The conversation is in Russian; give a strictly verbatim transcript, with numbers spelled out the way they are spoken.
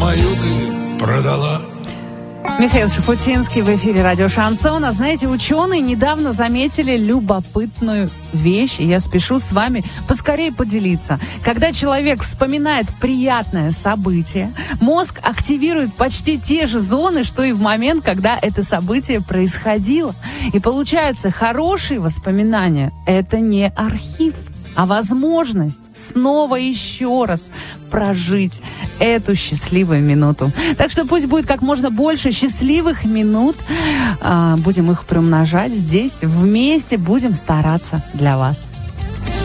мою ты продала. Михаил Шуфутинский в эфире радио «Шансон». А знаете, ученые недавно заметили любопытную вещь, и я спешу с вами поскорее поделиться. Когда человек вспоминает приятное событие, мозг активирует почти те же зоны, что и в момент, когда это событие происходило. И получается, хорошие воспоминания – это не архив, а возможность снова еще раз прожить эту счастливую минуту. Так что пусть будет как можно больше счастливых минут. Будем их приумножать здесь. Вместе будем стараться для вас.